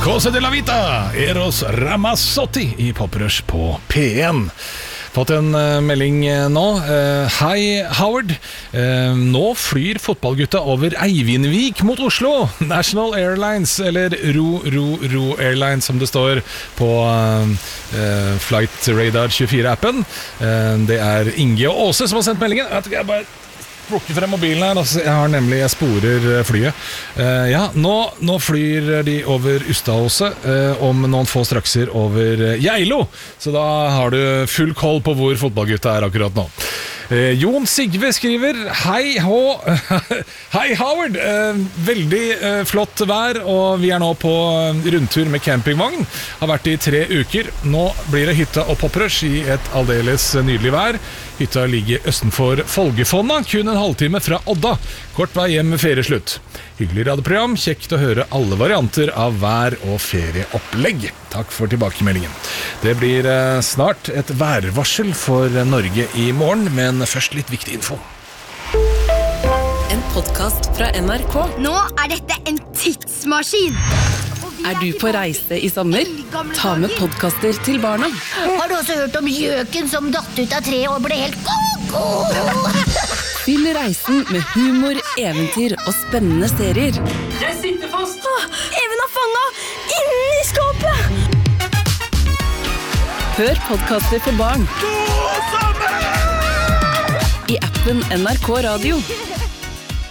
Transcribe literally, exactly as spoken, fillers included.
Cosa de la Vita, Eros Ramazzotti I Poprush på P en. Fått en uh, melding uh, nå. Uh, Hei, Howard. Uh, nå flyr fotballgutta over Eivinvik mot Oslo. National Airlines, eller Ro, Ro, Ro Airlines, som det står på uh, uh, Flight Radar tjuefire-appen. Uh, det er Inge og Åse som har sendt meldingen. Jeg vet ikke, jeg bare plukker frem mobilen her. Altså, jeg har nemlig, jeg sporer flyet. Uh, ja, nå, nå flyr de over Ustadhuset, uh, om noen få strakser over uh, Geilo. Så da har du full koll på hvor fotballgutta er akkurat nå. Uh, Jon Sigve skriver: Hei, hå. Hei, Howard. Uh, veldig uh, flott vær, og vi er nå på rundtur med campingvogn. Har vært I tre uker. Nå blir det hytta og poprush I et aldeles nydelig vær. Hytta ligger østenfor Folgefonna, kun en halvtime fra Odda. Kort vei hjem med ferieslutt. Hyggelig radioprogram, kjekt å høre alle varianter av vær- og ferieopplegg. Takk for tilbakemeldingen. Det blir eh, snart et værvarsel for Norge I morgen, men først litt viktig info. En podcast fra N R K. Nå er dette en tidsmaskin. Er du på reise I sommer? Ta med podcaster til barna. Har du også hørt om gjøken som datt ut av treet og ble helt koko? Fyll reisen med humor, eventyr og spennende serier. Jeg sitter fast! Even har fanget inni skapet! Hør podcaster for barn I appen N R K Radio.